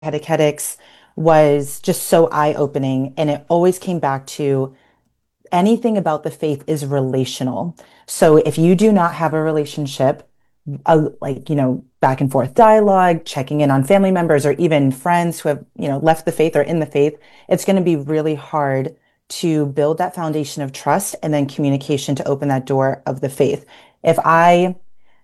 catechetics was just so eye-opening. And it always came back to anything about the faith is relational. So if you do not have a relationship, like, back and forth dialogue, checking in on family members or even friends who have, left the faith or in the faith, it's going to be really hard to build that foundation of trust and then communication to open that door of the faith. If I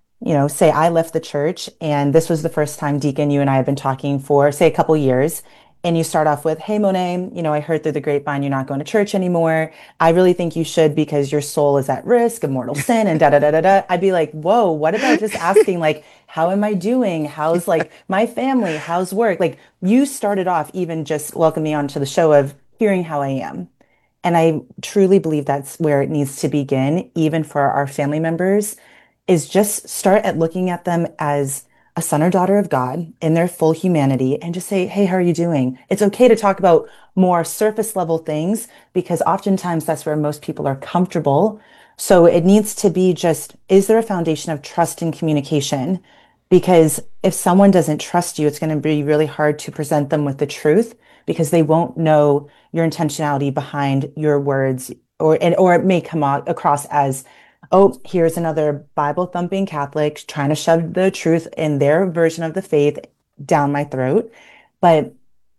say I left the church and this was the first time, Deacon, you and I have been talking for, say, a couple years, and you start off with, "Hey, Monet, I heard through the grapevine you're not going to church anymore. I really think you should because your soul is at risk of mortal sin and da da da da da." I'd be like, "Whoa, what about just asking, like, how am I doing? How's like my family? How's work?" Like, you started off even just welcoming me onto the show of hearing how I am. And I truly believe that's where it needs to begin, even for our family members, is just start at looking at them as a son or daughter of God in their full humanity and just say, "Hey, how are you doing?" It's okay to talk about more surface level things because oftentimes that's where most people are comfortable. So it needs to be just, is there a foundation of trust and communication? Because if someone doesn't trust you, it's going to be really hard to present them with the truth because they won't know your intentionality behind your words, or it may come out across as, "Oh, here's another Bible thumping Catholic trying to shove the truth in their version of the faith down my throat." But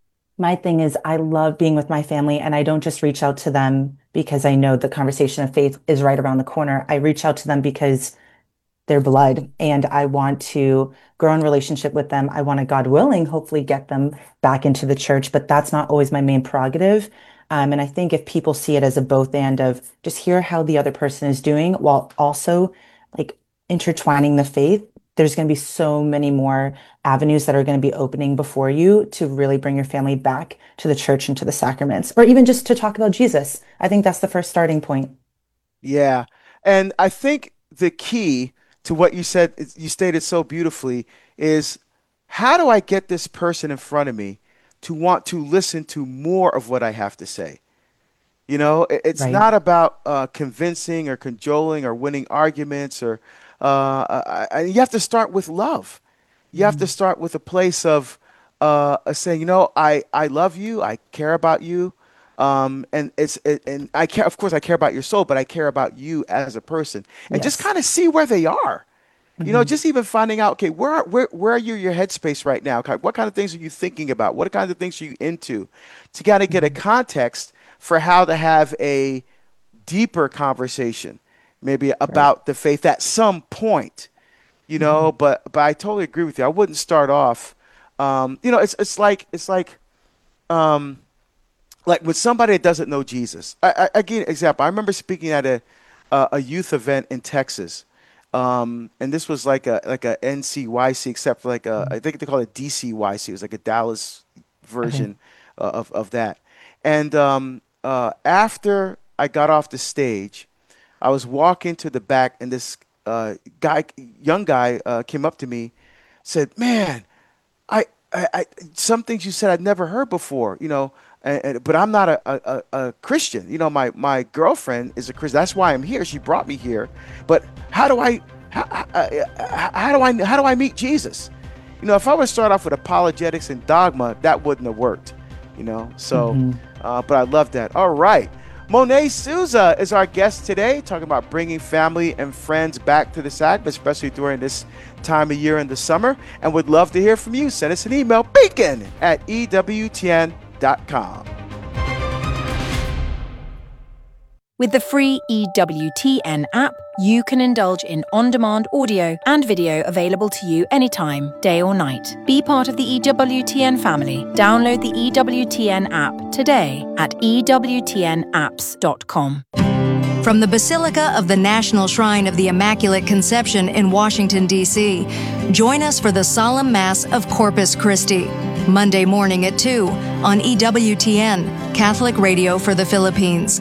my thing is, I love being with my family, and I don't just reach out to them because I know the conversation of faith is right around the corner. I reach out to them because they're blood and I want to grow in relationship with them. I want to, God willing, hopefully get them back into the church, but that's not always my main prerogative. And I think if people see it as a both and of just hear how the other person is doing while also like intertwining the faith, there's going to be so many more avenues that are going to be opening before you to really bring your family back to the church and to the sacraments, or even just to talk about Jesus. I think that's the first starting point. Yeah. And I think the key to what you said, you stated so beautifully, is how do I get this person in front of me to want to listen to more of what I have to say? It's Right. not about convincing or cajoling or winning arguments or you have to start with love. You have to Mhm. start with a place of saying, I love you, I care about you, and I care. Of course, I care about your soul, but I care about you as a person, and just Yes. kind of see where they are. Mhm. Just even finding out, okay, where are you in your headspace right now? What kind of things are you thinking about? What kind of things are you into? To kind of get a Mhm. context for how to have a deeper conversation, maybe Right. about the faith at some point. Mhm. But I totally agree with you. I wouldn't start off. Um, like with somebody that doesn't know Jesus. I give you an example. I remember speaking at a youth event in Texas, and this was like a NCYC, except for I Mhm. think they call it DCYC. It was like a Dallas Okay. version of that. And after I got off the stage, I was walking to the back, and this young guy, came up to me, said, "Man, I some things you said I'd never heard before, but I'm not a Christian. My girlfriend is a Christian. That's why I'm here. She brought me here. But how do I meet Jesus? If I would start off with apologetics and dogma, that wouldn't have worked. So, Mhm. but I love that. All right. Monet Souza is our guest today, talking about bringing family and friends back to the SAC, especially during this time of year in the summer. And would love to hear from you. Send us an email, beacon@ewtn.com. With the free EWTN app, you can indulge in on-demand audio and video available to you anytime, day or night. Be part of the EWTN family. Download the EWTN app today at ewtnapps.com. From the Basilica of the National Shrine of the Immaculate Conception in Washington, D.C., join us for the Solemn Mass of Corpus Christi, Monday morning at 2 on EWTN, Catholic Radio for the Philippines.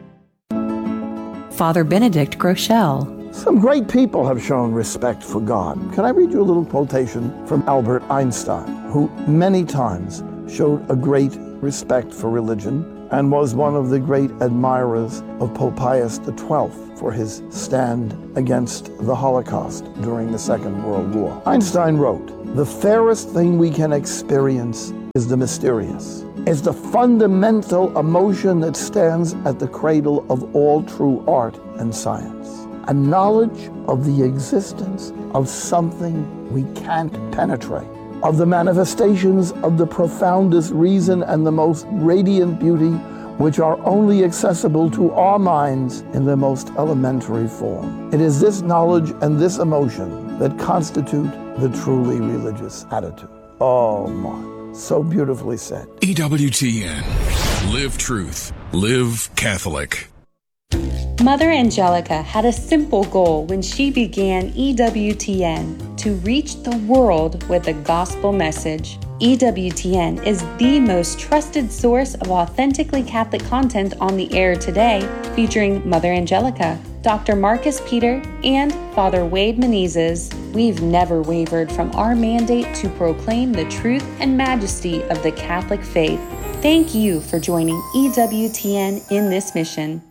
Father Benedict Groeschel. Some great people have shown respect for God. Can I read you a little quotation from Albert Einstein, who many times showed a great respect for religion and was one of the great admirers of Pope Pius XII for his stand against the Holocaust during the Second World War. Einstein wrote, "The fairest thing we can experience is the mysterious. It's the fundamental emotion that stands at the cradle of all true art and science. A knowledge of the existence of something we can't penetrate, of the manifestations of the profoundest reason and the most radiant beauty, which are only accessible to our minds in the most elementary form. It is this knowledge and this emotion that constitute the truly religious attitude." Oh my, so beautifully said. EWTN. Live truth. Live Catholic. Mother Angelica had a simple goal when she began EWTN: to reach the world with a gospel message. EWTN is the most trusted source of authentically Catholic content on the air today, featuring Mother Angelica, Dr. Marcus Peter, and Father Wade Menezes. We've never wavered from our mandate to proclaim the truth and majesty of the Catholic faith. Thank you for joining EWTN in this mission.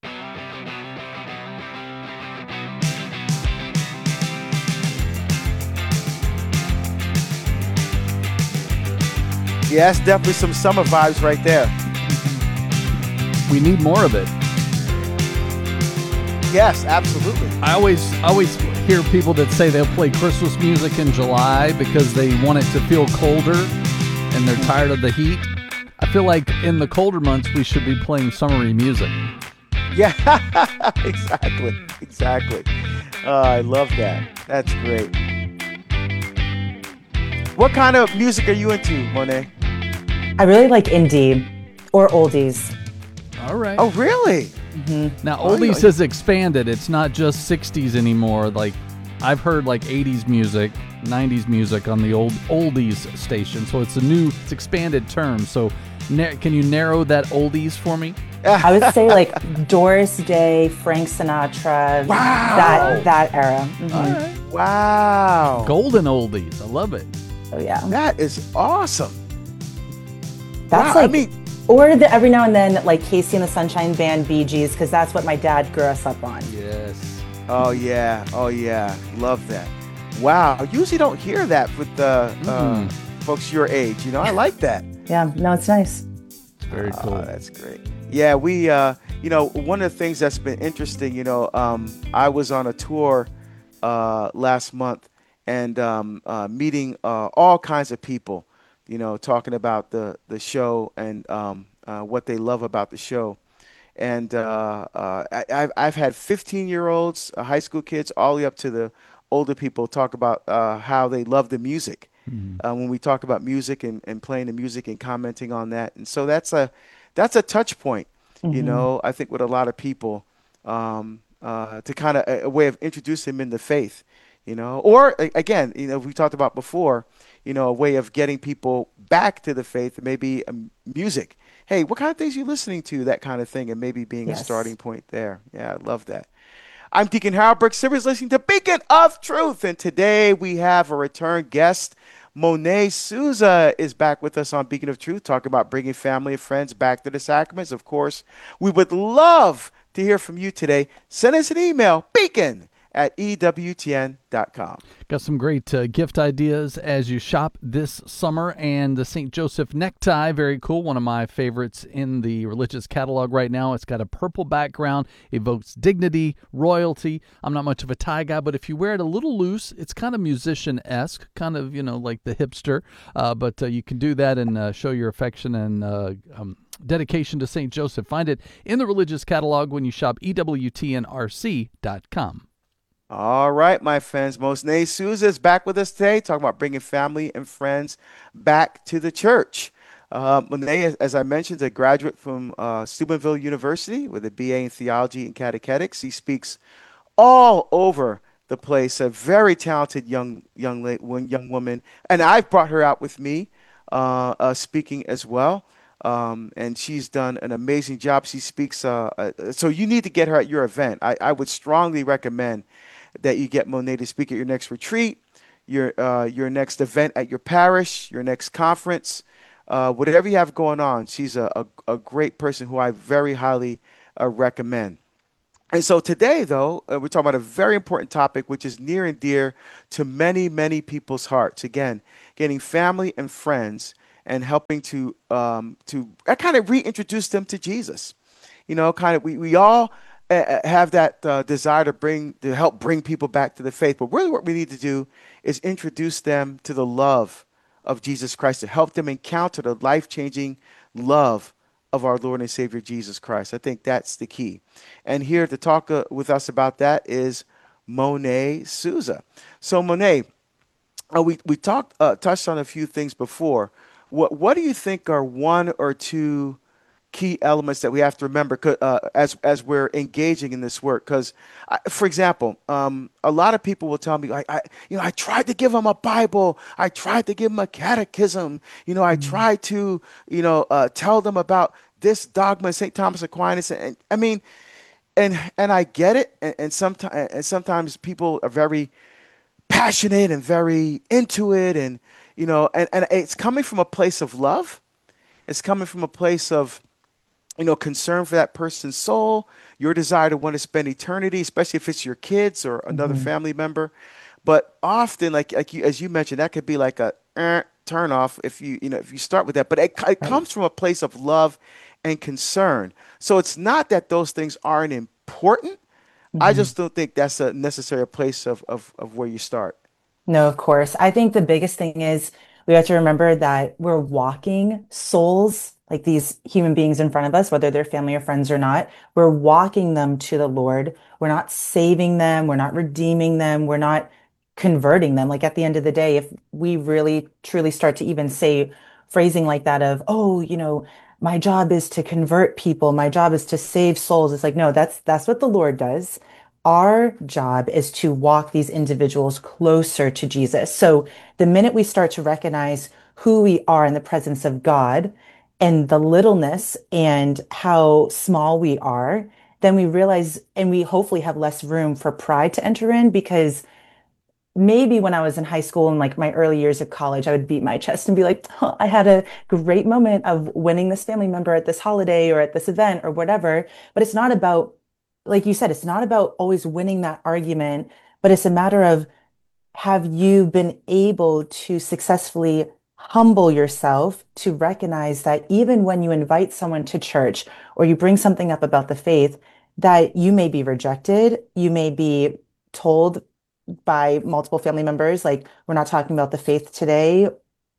Yeah, that's definitely some summer vibes right there. We need more of it. Yes, absolutely. I always hear people that say they'll play Christmas music in July because they want it to feel colder and they're tired of the heat. I feel like in the colder months we should be playing summery music. Yeah, exactly. I love that. That's great. What kind of music are you into, Monet? I really like indie or oldies. All right. Oh, really? Mm-hmm. Now, oldies has expanded. It's not just 60s anymore. Like, I've heard like 80s music, 90s music on the old oldies station. So it's it's expanded term. So can you narrow that oldies for me? I would say like Doris Day, Frank Sinatra, wow. that era. Mm-hmm. All right. Wow. Golden oldies. I love it. Oh, yeah. That is awesome. That's wow, like, or every now and then, like Casey and the Sunshine Band, Bee Gees, because that's what my dad grew us up on. Yes. Oh, yeah. Love that. Wow. I usually don't hear that with the folks your age. You know, I like that. Yeah, no, it's nice. It's very cool. That's great. Yeah, we, one of the things that's been interesting, I was on a tour last month and meeting all kinds of people, talking about the show and what they love about the show. And I've had 15-year-olds, high school kids, all the way up to the older people talk about how they love the music. When we talk about music and playing the music and commenting on that. And so that's a touch point, I think with a lot of people to kind of a way of introducing them in the faith, or again, we talked about before, a way of getting people back to the faith, maybe music. Hey, what kind of things are you listening to? That kind of thing, and maybe being a starting point there. Yeah, I love that. I'm Deacon Harold Brooks Sivers, listening to Beacon of Truth, and today we have a return guest. Monet Souza is back with us on Beacon of Truth, talking about bringing family and friends back to the sacraments. Of course, we would love to hear from you today. Send us an email, beacon@ewtn.com. Got some great gift ideas as you shop this summer, and the St. Joseph necktie, very cool, one of my favorites in the religious catalog right now. It's got a purple background, evokes dignity, royalty. I'm not much of a tie guy, but if you wear it a little loose, it's kind of musician-esque, kind of, like the hipster, but you can do that and show your affection and dedication to St. Joseph. Find it in the religious catalog when you shop EWTNRC.com. All right, my friends. Monet Souza is back with us today, talking about bringing family and friends back to the church. Monet, as I mentioned, is a graduate from Steubenville University with a BA in Theology and Catechetics. He speaks all over the place. A very talented young woman, and I've brought her out with me speaking as well. And she's done an amazing job. She speaks. So you need to get her at your event. I would strongly recommend that you get Monet to speak at your next retreat, your next event at your parish, your next conference. whatever you have going on, she's a great person who I very highly recommend. And so today, though, we're talking about a very important topic, which is near and dear to many, many people's hearts. Again, getting family and friends and helping to kind of reintroduce them to Jesus. Kind of we all have that desire to help bring people back to the faith. But really, what we need to do is introduce them to the love of Jesus Christ to help them encounter the life-changing love of our Lord and Savior Jesus Christ. I think that's the key. And here to talk with us about that is Monet Souza. So Monet, we touched on a few things before. What do you think are one or two key elements that we have to remember as we're engaging in this work? Because, for example, a lot of people will tell me, I tried to give them a Bible, I tried to give them a catechism, I tried to, tell them about this dogma, St. Thomas Aquinas, and I mean, and I get it, and sometimes people are very passionate and very into it, and and it's coming from a place of love. It's coming from a place of concern for that person's soul, your desire to want to spend eternity, especially if it's your kids or another family member. But often, like you, as you mentioned, that could be like a turn off if you start with that. But it comes from a place of love and concern. So it's not that those things aren't important. I just don't think that's a necessary place of where you start. No, of course. I think the biggest thing is we have to remember that we're walking souls, like these human beings in front of us, whether they're family or friends or not. We're walking them to the Lord. We're not saving them. We're not redeeming them. We're not converting them. Like at the end of the day, if we really truly start to even say phrasing like that of, oh, my job is to convert people. My job is to save souls. It's like, no, that's what the Lord does. Our job is to walk these individuals closer to Jesus. So the minute we start to recognize who we are in the presence of God and the littleness and how small we are, then we realize and we hopefully have less room for pride to enter in, because maybe when I was in high school and like my early years of college, I would beat my chest and be like, "Oh, I had a great moment of winning this family member at this holiday or at this event or whatever." But it's not about, like you said, it's not about always winning that argument, but it's a matter of, have you been able to successfully humble yourself to recognize that even when you invite someone to church or you bring something up about the faith, that you may be rejected, you may be told by multiple family members, like, we're not talking about the faith today.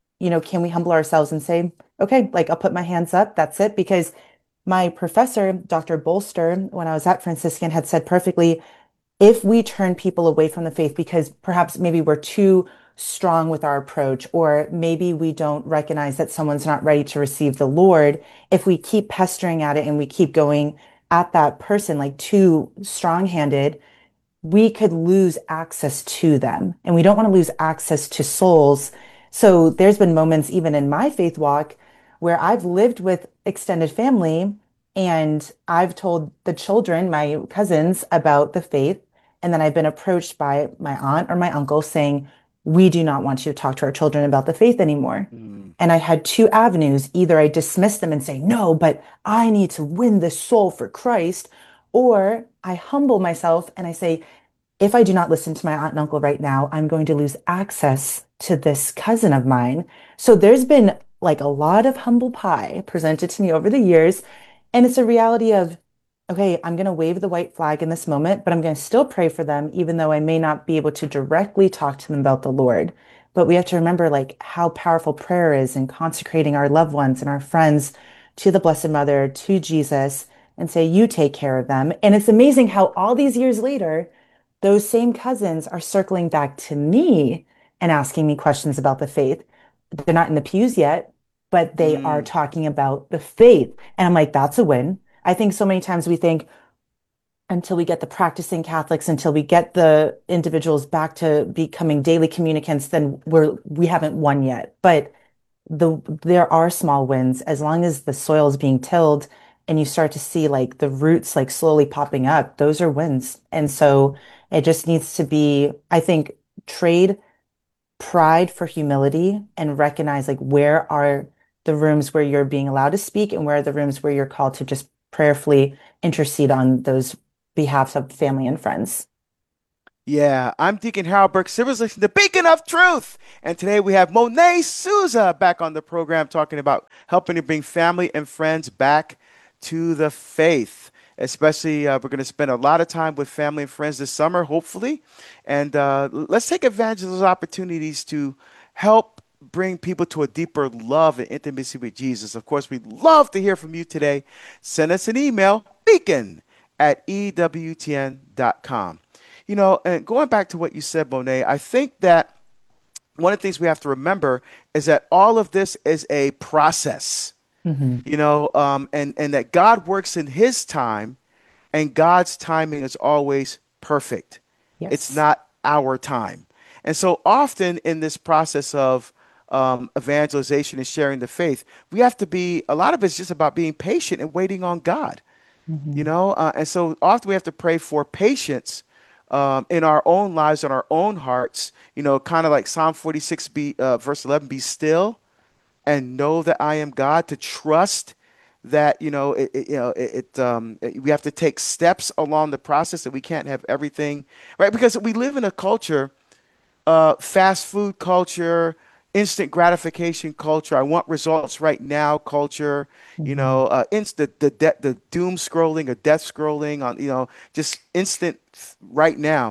Can we humble ourselves and say, okay, like I'll put my hands up, that's it? Because my professor, Dr. Bolster, when I was at Franciscan, had said perfectly, if we turn people away from the faith because perhaps maybe we're too strong with our approach, or maybe we don't recognize that someone's not ready to receive the Lord, if we keep pestering at it and we keep going at that person like too strong-handed, we could lose access to them. And we don't want to lose access to souls. So there's been moments even in my faith walk where I've lived with extended family and I've told the children, my cousins, about the faith. And then I've been approached by my aunt or my uncle saying, we do not want you to talk to our children about the faith anymore. And I had two avenues. Either I dismiss them and say, no, but I need to win this soul for Christ, or I humble myself and I say, if I do not listen to my aunt and uncle right now, I'm going to lose access to this cousin of mine. So there's been like a lot of humble pie presented to me over the years. And it's a reality of, okay, I'm going to wave the white flag in this moment, but I'm going to still pray for them, even though I may not be able to directly talk to them about the Lord. But we have to remember like how powerful prayer is in consecrating our loved ones and our friends to the Blessed Mother, to Jesus, and say, you take care of them. And it's amazing how all these years later, those same cousins are circling back to me and asking me questions about the faith. They're not in the pews yet, but they are talking about the faith. And I'm like, that's a win. I think so many times we think until we get the practicing Catholics, until we get the individuals back to becoming daily communicants, then we haven't won yet. But there are small wins as long as the soil is being tilled and you start to see like the roots like slowly popping up. Those are wins. And so it just needs to be, I think, trade pride for humility and recognize like where our the rooms where you're being allowed to speak and where are the rooms where you're called to just prayerfully intercede on those behalfs of family and friends. Yeah, I'm Deacon Harold Burke Sivers, listening to Beacon of Truth. And today we have Monet Souza back on the program talking about helping to bring family and friends back to the faith. Especially, we're going to spend a lot of time with family and friends this summer, hopefully. And let's take advantage of those opportunities to help bring people to a deeper love and intimacy with Jesus. Of course, we'd love to hear from you today. Send us an email, beacon@ewtn.com. You know, and going back to what you said, Monet, I think that one of the things we have to remember is that all of this is a process, you know, and that God works in his time, and God's timing is always perfect. Yes. It's not our time. And so often in this process of evangelization and sharing the faith, we have to be, a lot of it's just about being patient and waiting on God, you know, and so often we have to pray for patience in our own lives, in our own hearts, you know, kind of like Psalm 46, verse 11, be still and know that I am God, to trust that, you know, we have to take steps along the process, that we can't have everything, right? Because we live in a culture, fast food culture, instant gratification culture. I want results right now culture, you know, the doom scrolling or death scrolling on, you know, just instant right now.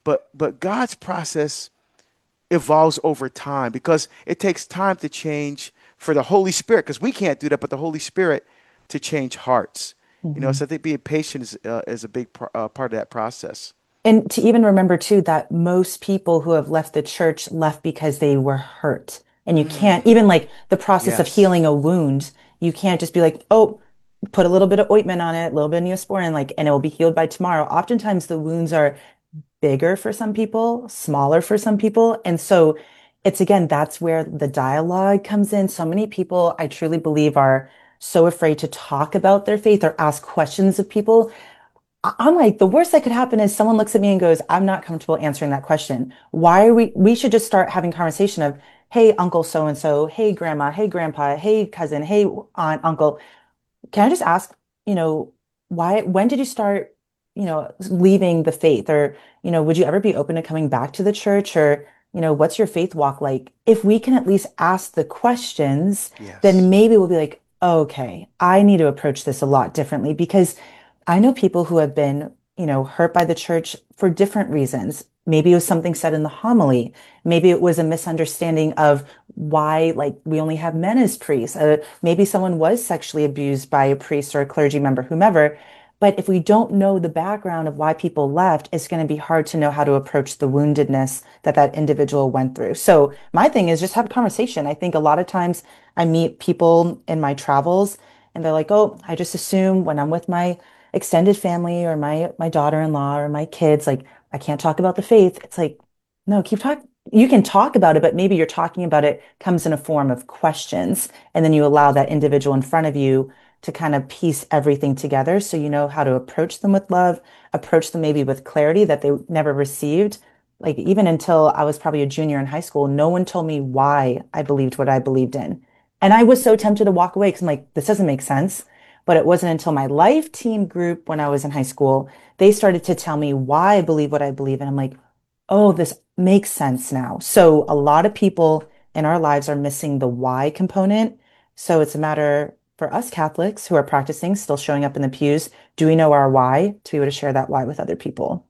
But God's process evolves over time, because it takes time to change for the Holy Spirit, because we can't do that, but the Holy Spirit to change hearts. You know, so I think being patient is a big part of that process. And to even remember too that most people who have left the church left because they were hurt. And you can't, even like the process of Yes. healing a wound, you can't just be like, oh, put a little bit of ointment on it, a little bit of Neosporin, like, and it will be healed by tomorrow. Oftentimes the wounds are bigger for some people, smaller for some people. And so it's, again, that's where the dialogue comes in. So many people, I truly believe, are so afraid to talk about their faith or ask questions of people. I'm like, the worst that could happen is someone looks at me and goes, I'm not comfortable answering that question. Why are we should just start having conversation of, hey, uncle so-and-so, hey, grandma, hey, grandpa, hey, cousin, hey, aunt, uncle. Can I just ask, you know, when did you start, you know, leaving the faith? Or, you know, would you ever be open to coming back to the church? Or, you know, what's your faith walk like? If we can at least ask the questions, then Yes. maybe we'll be like, okay, I need to approach this a lot differently, because I know people who have been, you know, hurt by the church for different reasons. Maybe it was something said in the homily. Maybe it was a misunderstanding of why, like, we only have men as priests. Maybe someone was sexually abused by a priest or a clergy member, whomever. But if we don't know the background of why people left, it's going to be hard to know how to approach the woundedness that that individual went through. So my thing is just have a conversation. I think a lot of times I meet people in my travels and they're like, oh, I just assume when I'm with my extended family or my daughter-in-law or my kids, like, I can't talk about the faith. It's like, no, keep talking. You can talk about it, but maybe you're talking about it comes in a form of questions. And then you allow that individual in front of you to kind of piece everything together, so you know how to approach them with love, approach them maybe with clarity that they never received. Like, even until I was probably a junior in high school, no one told me why I believed what I believed in. And I was so tempted to walk away because I'm like, this doesn't make sense. But it wasn't until my life team group when I was in high school, they started to tell me why I believe what I believe. And I'm like, oh, this makes sense now. So a lot of people in our lives are missing the why component. So it's a matter for us Catholics who are practicing, still showing up in the pews. Do we know our why to be able to share that why with other people?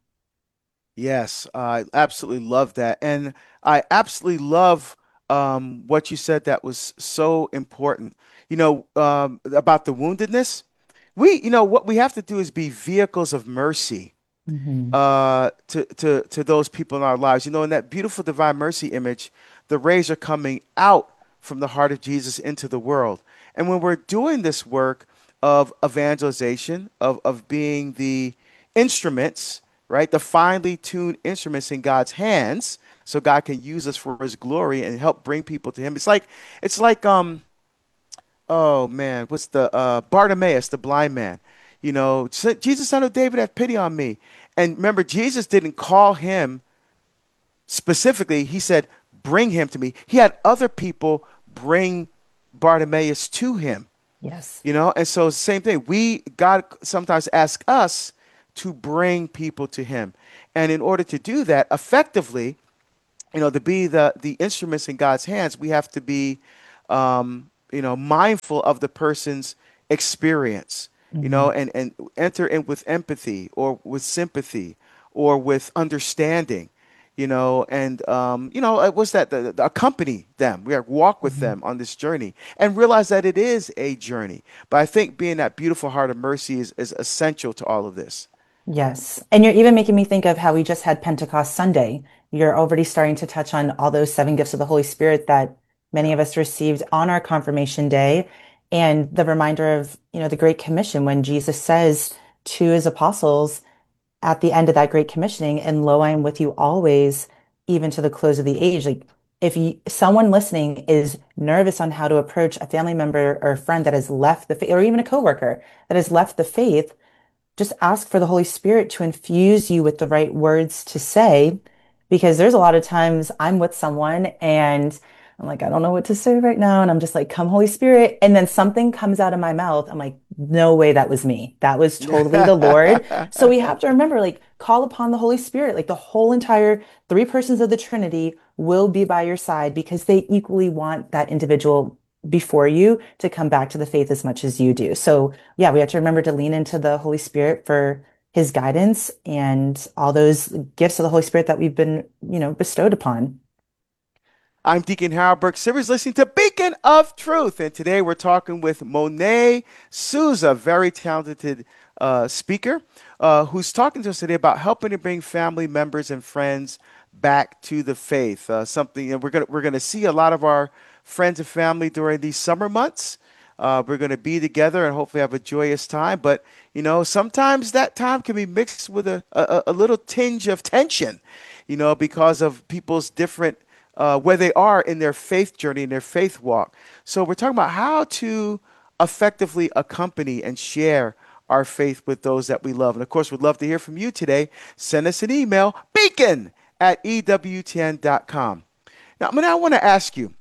Yes, I absolutely love that. And I absolutely love what you said that was so important. You know, about the woundedness. You know, what we have to do is be vehicles of mercy Hmm. to those people in our lives. You know, in that beautiful divine mercy image, the rays are coming out from the heart of Jesus into the world. And when we're doing this work of evangelization, of being the instruments, right, the finely tuned instruments in God's hands, so God can use us for His glory and help bring people to Him. It's like oh man, what's the Bartimaeus, the blind man? You know, Jesus, son of David, have pity on me. And remember, Jesus didn't call him specifically. He said, bring him to me. He had other people bring Bartimaeus to him. Yes. And so same thing. God sometimes asks us to bring people to him. And in order to do that effectively, to be the instruments in God's hands, we have to be, mindful of the person's experience, and enter in with empathy or with sympathy or with understanding, and what's that? The accompany them. We walk with them on this journey and realize that it is a journey. But I think being that beautiful heart of mercy is essential to all of this. Yes. And you're even making me think of how we just had Pentecost Sunday. You're already starting to touch on all those seven gifts of the Holy Spirit that many of us received on our confirmation day. And the reminder of, the Great Commission when Jesus says to his apostles at the end of that Great Commissioning, and lo, I am with you always, even to the close of the age. Like if someone listening is nervous on how to approach a family member or a friend that has left the faith, or even a coworker that has left the faith, just ask for the Holy Spirit to infuse you with the right words to say, because there's a lot of times I'm with someone and I'm like, I don't know what to say right now. And I'm just like, come, Holy Spirit. And then something comes out of my mouth. I'm like, no way, that was me. That was totally the Lord. So we have to remember, like, call upon the Holy Spirit. Like the whole entire three persons of the Trinity will be by your side because they equally want that individual before you to come back to the faith as much as you do. So yeah, we have to remember to lean into the Holy Spirit for his guidance and all those gifts of the Holy Spirit that we've been, bestowed upon. I'm Deacon Harold Burke Sivers, listening to Beacon of Truth. And today we're talking with Monet Souza, very talented speaker, who's talking to us today about helping to bring family members and friends back to the faith. Something we're gonna see a lot of our friends and family during these summer months. We're going to be together and hopefully have a joyous time. But, sometimes that time can be mixed with a little tinge of tension, because of people's different, where they are in their faith journey, in their faith walk. So we're talking about how to effectively accompany and share our faith with those that we love. And, of course, we'd love to hear from you today. Send us an email, beacon@ewtn.com. Now, I want to ask you,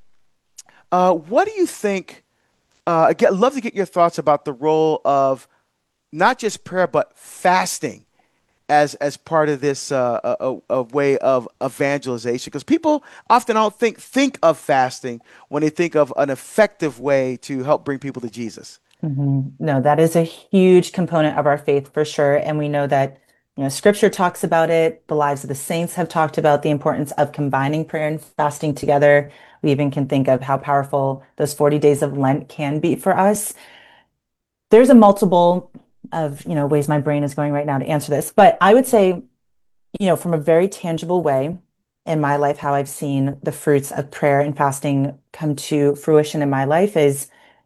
what do you think? I'd love to get your thoughts about the role of not just prayer, but fasting as part of this a way of evangelization. Because people often don't think of fasting when they think of an effective way to help bring people to Jesus. No, that is a huge component of our faith for sure. And we know that, scripture talks about it. The lives of the saints have talked about the importance of combining prayer and fasting together. We even can think of how powerful those 40 days of Lent can be for us. There's a multiple of, ways my brain is going right now to answer this. But I would say, from a very tangible way in my life, how I've seen the fruits of prayer and fasting come to fruition in my life is,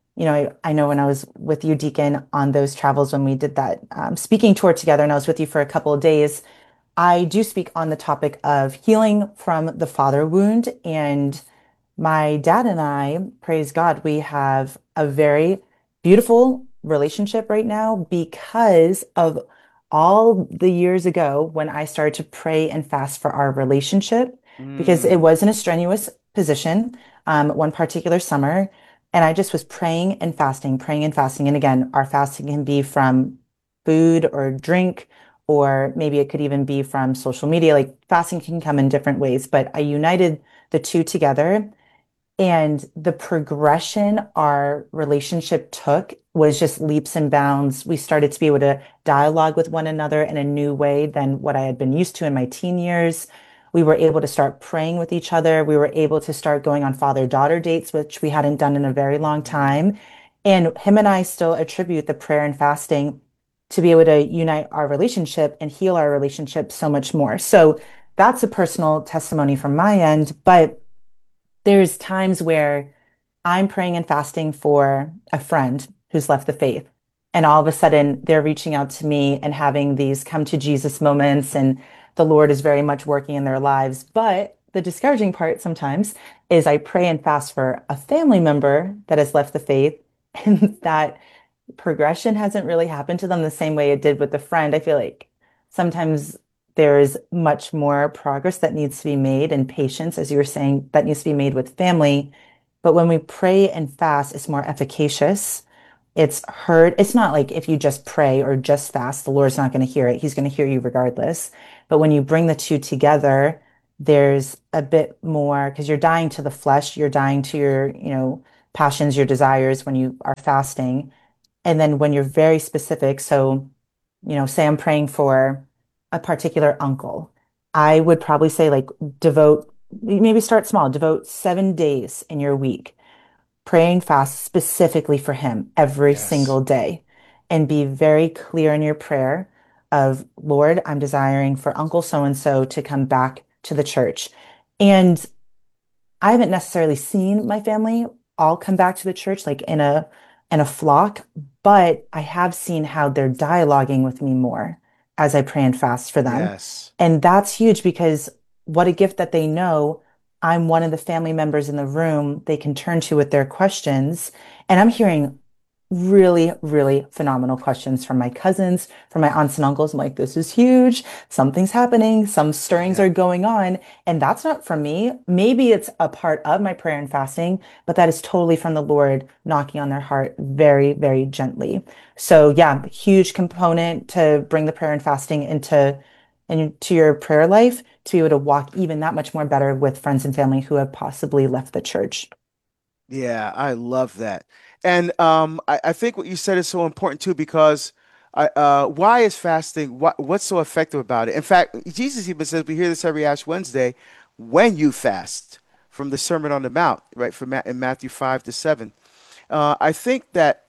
I know when I was with you, Deacon, on those travels when we did that speaking tour together, and I was with you for a couple of days, I do speak on the topic of healing from the father wound. And my dad and I, praise God, we have a very beautiful relationship right now because of all the years ago when I started to pray and fast for our relationship, because it was in a strenuous position one particular summer. And I just was praying and fasting, praying and fasting. And again, our fasting can be from food or drink, or maybe it could even be from social media. Like fasting can come in different ways, but I united the two together. And the progression our relationship took was just leaps and bounds. We started to be able to dialogue with one another in a new way than what I had been used to in my teen years. We were able to start praying with each other. We were able to start going on father-daughter dates, which we hadn't done in a very long time. And him and I still attribute the prayer and fasting to be able to unite our relationship and heal our relationship so much more. So that's a personal testimony from my end. But there's times where I'm praying and fasting for a friend who's left the faith. And all of a sudden they're reaching out to me and having these come to Jesus moments, and the Lord is very much working in their lives. But the discouraging part sometimes is I pray and fast for a family member that has left the faith, and that progression hasn't really happened to them the same way it did with the friend. I feel like sometimes there's much more progress that needs to be made, and patience, as you were saying, that needs to be made with family. But when we pray and fast, it's more efficacious. It's heard. It's not like if you just pray or just fast, the Lord's not going to hear it. He's going to hear you regardless. But when you bring the two together, there's a bit more because you're dying to the flesh, you're dying to your, passions, your desires when you are fasting. And then when you're very specific, so, say I'm praying for a particular uncle, I would probably say like devote, maybe start small, devote 7 days in your week praying fast specifically for him every Yes. single day and be very clear in your prayer of, Lord, I'm desiring for Uncle so and so to come back to the church. And I haven't necessarily seen my family all come back to the church like in a flock, but I have seen how they're dialoguing with me more as I pray and fast for them. Yes. And that's huge because what a gift that they know I'm one of the family members in the room they can turn to with their questions. And I'm hearing really, really phenomenal questions from my cousins, from my aunts and uncles. I'm like, this is huge. Something's happening. Some stirrings Yeah. are going on. And that's not from me. Maybe it's a part of my prayer and fasting, but that is totally from the Lord knocking on their heart very, very gently. So yeah, huge component to bring the prayer and fasting into your prayer life to be able to walk even that much more better with friends and family who have possibly left the church. Yeah, I love that. And I think what you said is so important too because why is fasting, what's so effective about it? In fact, Jesus even says, we hear this every Ash Wednesday, when you fast from the Sermon on the Mount, right, in Matthew 5 to 7. I think that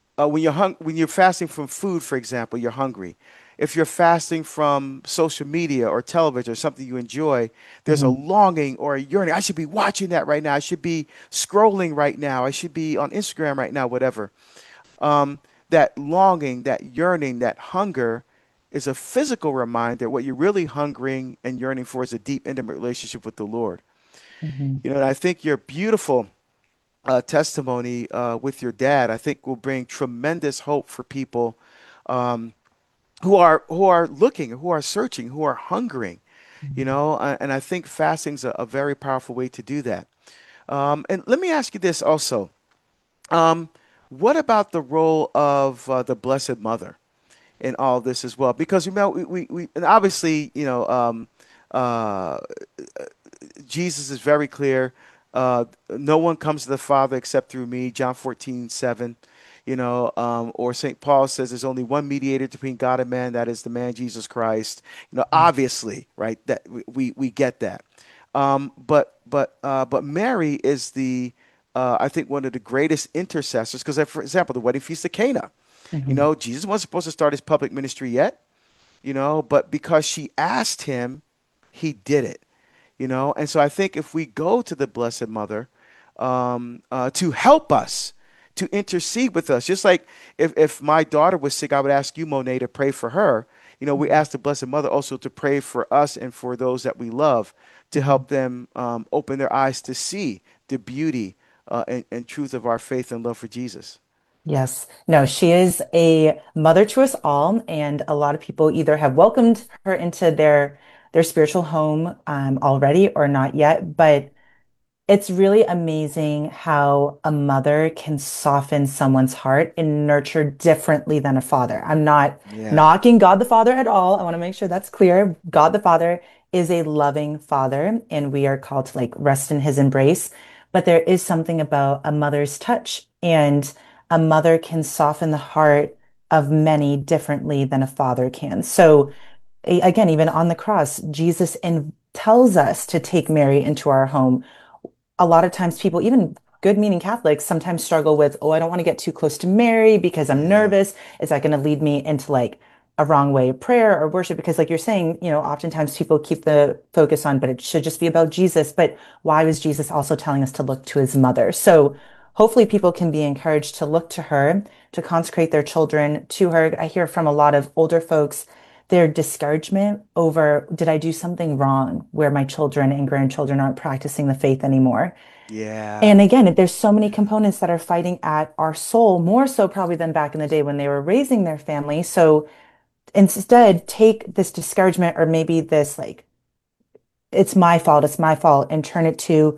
when you're fasting from food, for example, you're hungry. If you're fasting from social media or television or something you enjoy, there's a Mhm. longing or a yearning. I should be watching that right now. I should be scrolling right now. I should be on Instagram right now, whatever. That longing, that yearning, that hunger is a physical reminder what you're really hungering and yearning for is a deep, intimate relationship with the Lord. Mhm. And I think your beautiful testimony with your dad, I think will bring tremendous hope for people um, who are looking, who are searching, who are hungering, and I think fasting's a very powerful way to do that. And let me ask you this also. Um, what about the role of the Blessed Mother in all this as well? Because we and obviously uh, Jesus is very clear. No one comes to the Father except through me, John 14:7. Or St. Paul says there's only one mediator between God and man, that is the man Jesus Christ. Obviously, right? That we get that. But Mary is the I think one of the greatest intercessors because, for example, the wedding feast of Cana. Mhm. Jesus wasn't supposed to start his public ministry yet, but because she asked him, he did it. And so I think if we go to the Blessed Mother to help us, to intercede with us, just like if my daughter was sick, I would ask you, Monet, to pray for her. We ask the Blessed Mother also to pray for us and for those that we love to Mhm. help them open their eyes to see the beauty and truth of our faith and love for Jesus. Yes. No, she is a mother to us all, and a lot of people either have welcomed her into their spiritual home already or not yet. But it's really amazing how a mother can soften someone's heart and nurture differently than a father. I'm not Yeah. knocking God the Father at all. I want to make sure that's clear. God the Father is a loving father, and we are called to like rest in his embrace. But there is something about a mother's touch, and a mother can soften the heart of many differently than a father can. So again, even on the cross, tells us to take Mary into our home. A lot of times people, even good meaning Catholics, sometimes struggle with, oh, I don't want to get too close to Mary because I'm Yeah. nervous. Is that going to lead me into like a wrong way of prayer or worship? Because like you're saying, oftentimes people keep the focus on, but it should just be about Jesus. But why was Jesus also telling us to look to his mother? So hopefully people can be encouraged to look to her, to consecrate their children to her. I hear from a lot of older folks their discouragement over, did I do something wrong where my children and grandchildren aren't practicing the faith anymore? Yeah. And again, there's so many components that are fighting at our soul, more so probably than back in the day when they were raising their family. So instead, take this discouragement or maybe this like, it's my fault, and turn it to,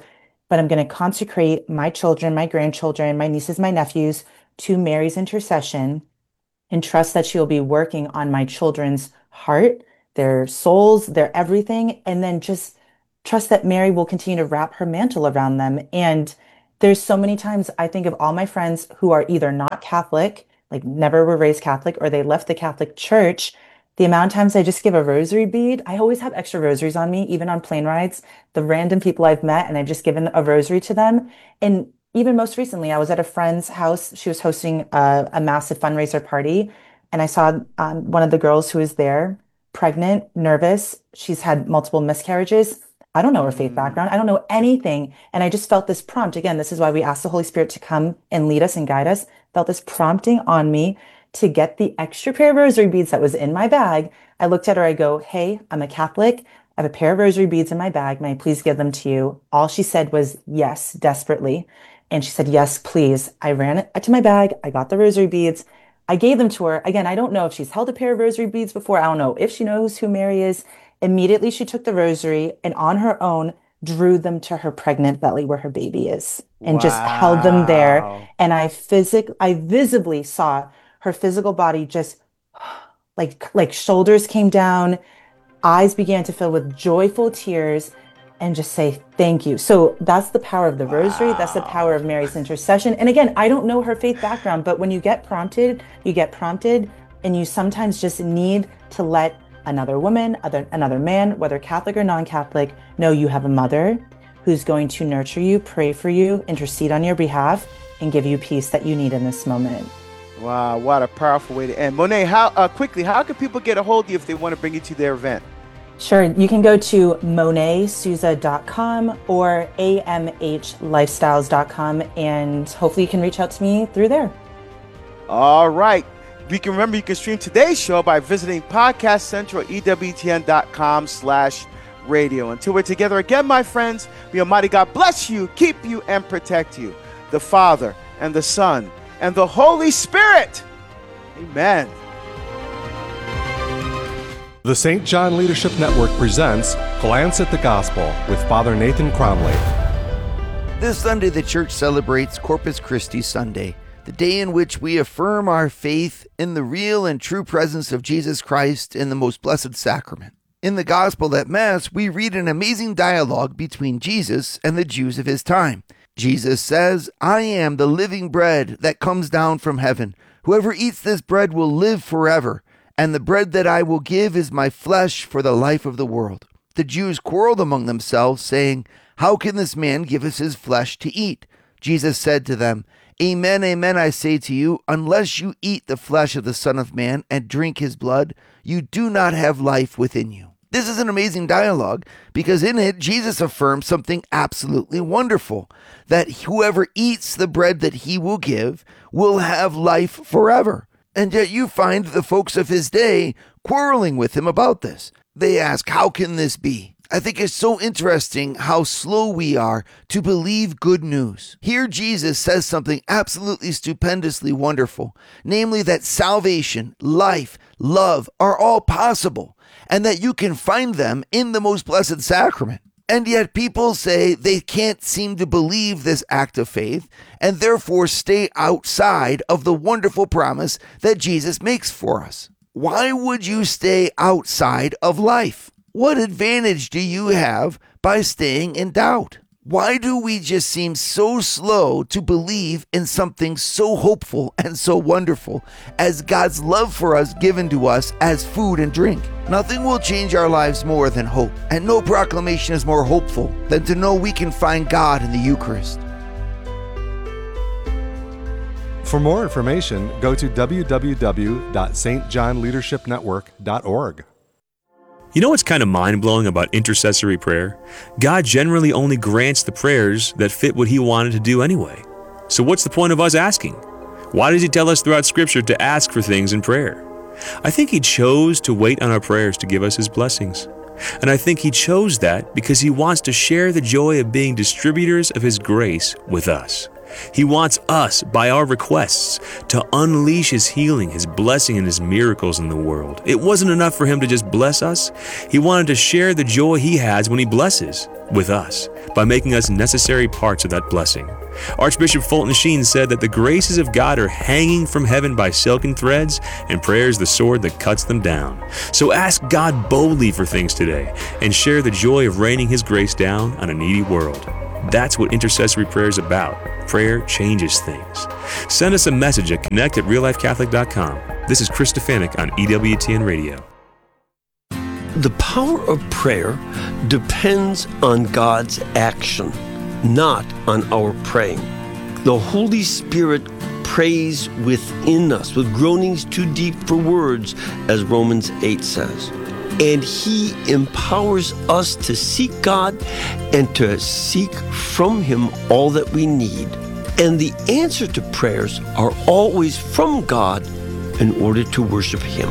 but I'm going to consecrate my children, my grandchildren, my nieces, my nephews to Mary's intercession and trust that she'll be working on my children's heart, their souls, their everything, and then just trust that Mary will continue to wrap her mantle around them. And there's so many times I think of all my friends who are either not Catholic, like never were raised Catholic, or they left the Catholic Church. The amount of times I just give a rosary bead, I always have extra rosaries on me, even on plane rides, the random people I've met, and I've just given a rosary to them. And even most recently, I was at a friend's house. She was hosting a massive fundraiser party, and I saw one of the girls who was there, pregnant, nervous. She's had multiple miscarriages. I don't know her faith background. I don't know anything. And I just felt this prompt. Again, this is why we ask the Holy Spirit to come and lead us and guide us. Felt this prompting on me to get the extra pair of rosary beads that was in my bag. I looked at her, I go, hey, I'm a Catholic. I have a pair of rosary beads in my bag. May I please give them to you? All she said was yes, desperately. And she said, yes, please. I ran it to my bag. I got the rosary beads. I gave them to her. Again, I don't know if she's held a pair of rosary beads before. I don't know if she knows who Mary is. Immediately, she took the rosary and on her own drew them to her pregnant belly where her baby is and just held them there. And I visibly saw her physical body just like shoulders came down, eyes began to fill with joyful tears, and just say, thank you. So that's the power of the rosary. That's the power of Mary's intercession. And again, I don't know her faith background, but when you get prompted, and you sometimes just need to let another woman, another man, whether Catholic or non-Catholic, know you have a mother who's going to nurture you, pray for you, intercede on your behalf, and give you peace that you need in this moment. Wow, what a powerful way to end. Monet, how can people get a hold of you if they want to bring you to their event? Sure. You can go to monetsouza.com or amhlifestyles.com, and hopefully you can reach out to me through there. All right. You can stream today's show by visiting Podcast Central, EWTN.com/radio. Until we're together again, my friends, may Almighty God bless you, keep you, and protect you. The Father and the Son and the Holy Spirit. Amen. The St. John Leadership Network presents Glance at the Gospel with Father Nathan Cromley. This Sunday, the Church celebrates Corpus Christi Sunday, the day in which we affirm our faith in the real and true presence of Jesus Christ in the most blessed sacrament. In the Gospel at Mass, we read an amazing dialogue between Jesus and the Jews of his time. Jesus says, I am the living bread that comes down from heaven. Whoever eats this bread will live forever. And the bread that I will give is my flesh for the life of the world. The Jews quarreled among themselves, saying, how can this man give us his flesh to eat? Jesus said to them, Amen, amen, I say to you, unless you eat the flesh of the Son of Man and drink his blood, you do not have life within you. This is an amazing dialogue because in it, Jesus affirms something absolutely wonderful, that whoever eats the bread that he will give will have life forever. And yet you find the folks of his day quarreling with him about this. They ask, how can this be? I think it's so interesting how slow we are to believe good news. Here Jesus says something absolutely stupendously wonderful, namely that salvation, life, love are all possible, and that you can find them in the most blessed sacrament. And yet people say they can't seem to believe this act of faith and therefore stay outside of the wonderful promise that Jesus makes for us. Why would you stay outside of life? What advantage do you have by staying in doubt? Why do we just seem so slow to believe in something so hopeful and so wonderful as God's love for us given to us as food and drink? Nothing will change our lives more than hope, and no proclamation is more hopeful than to know we can find God in the Eucharist. For more information, go to www.stjohnleadershipnetwork.org. You know what's kind of mind-blowing about intercessory prayer? God generally only grants the prayers that fit what He wanted to do anyway. So what's the point of us asking? Why does He tell us throughout Scripture to ask for things in prayer? I think He chose to wait on our prayers to give us His blessings. And I think He chose that because He wants to share the joy of being distributors of His grace with us. He wants us, by our requests, to unleash His healing, His blessing, and His miracles in the world. It wasn't enough for Him to just bless us. He wanted to share the joy He has when He blesses with us by making us necessary parts of that blessing. Archbishop Fulton Sheen said that the graces of God are hanging from heaven by silken threads, and prayer is the sword that cuts them down. So ask God boldly for things today and share the joy of raining His grace down on a needy world. That's what intercessory prayer is about. Prayer changes things. Send us a message at connect@reallifecatholic.com. This is Chris Stefanik on EWTN Radio. The power of prayer depends on God's action, not on our praying. The Holy Spirit prays within us with groanings too deep for words, as Romans 8 says. And He empowers us to seek God and to seek from Him all that we need. And the answer to prayers are always from God in order to worship Him.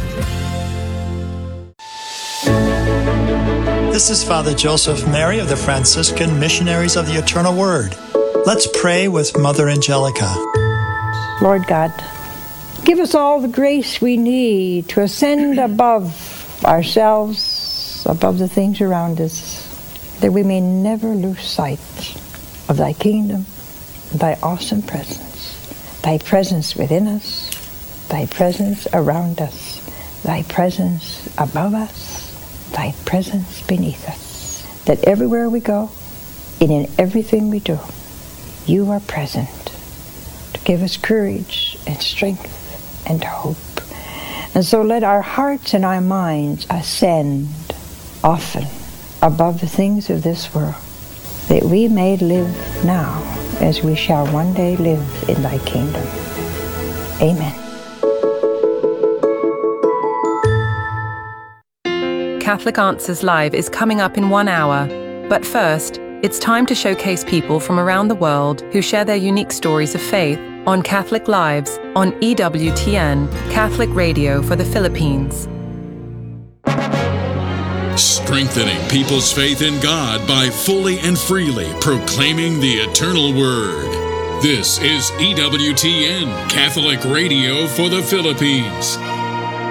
This is Father Joseph Mary of the Franciscan Missionaries of the Eternal Word. Let's pray with Mother Angelica. Lord God, give us all the grace we need to ascend above ourselves, above the things around us, that we may never lose sight of Thy kingdom, Thy awesome presence, Thy presence within us, Thy presence around us, Thy presence above us, Thy presence beneath us, that everywhere we go and in everything we do, You are present to give us courage and strength and hope. And so let our hearts and our minds ascend often above the things of this world, that we may live now as we shall one day live in Thy kingdom. Amen. Catholic Answers Live is coming up in 1 hour. But first, it's time to showcase people from around the world who share their unique stories of faith on Catholic Lives on EWTN, Catholic Radio for the Philippines. Strengthening people's faith in God by fully and freely proclaiming the eternal Word. This is EWTN, Catholic Radio for the Philippines.